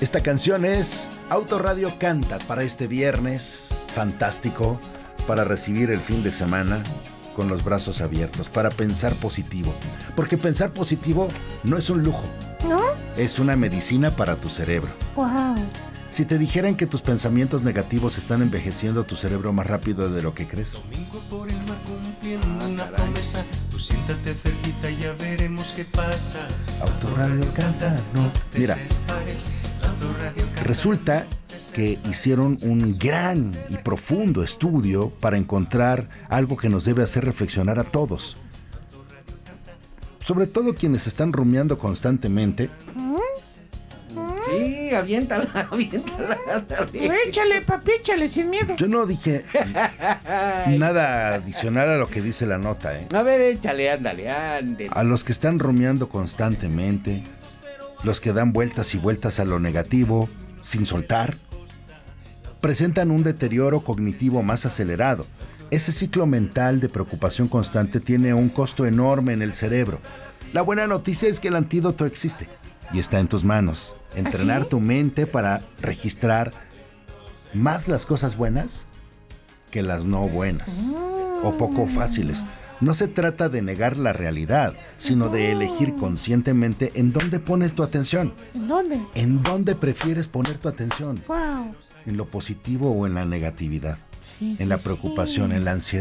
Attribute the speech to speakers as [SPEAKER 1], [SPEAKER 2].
[SPEAKER 1] Esta canción es Autoradio Canta para este viernes fantástico, para recibir el fin de semana con los brazos abiertos, para pensar positivo. Porque pensar positivo no es un lujo,
[SPEAKER 2] ¿no?
[SPEAKER 1] Es una medicina para tu cerebro.
[SPEAKER 2] Wow.
[SPEAKER 1] Si te dijeran que tus pensamientos negativos están envejeciendo tu cerebro más rápido de lo que crees.
[SPEAKER 3] Domingo por el mar cumpliendo una promesa. Tú siéntate cerquita y ya veremos qué pasa.
[SPEAKER 1] Autoradio Canta, no. Mira, resulta que hicieron un gran y profundo estudio para encontrar algo que nos debe hacer reflexionar a todos. Sobre todo quienes están rumiando constantemente.
[SPEAKER 4] Sí, aviéntala.
[SPEAKER 2] Échale, papi, échale sin miedo.
[SPEAKER 1] Yo no dije nada adicional a lo que dice la nota, ¿eh?
[SPEAKER 4] A ver, échale, ándale.
[SPEAKER 1] A los que están rumiando constantemente, los que dan vueltas y vueltas a lo negativo sin soltar, presentan un deterioro cognitivo más acelerado. Ese ciclo mental de preocupación constante tiene un costo enorme en el cerebro. La buena noticia es que el antídoto existe y está en tus manos. Entrenar tu mente para registrar más las cosas buenas que las no buenas o poco fáciles. No se trata de negar la realidad, sino de elegir conscientemente en dónde pones tu atención.
[SPEAKER 2] ¿En dónde?
[SPEAKER 1] ¿En dónde prefieres poner tu atención?
[SPEAKER 2] Wow.
[SPEAKER 1] ¿En lo positivo o en la negatividad?
[SPEAKER 2] Sí,
[SPEAKER 1] En la preocupación, en la ansiedad.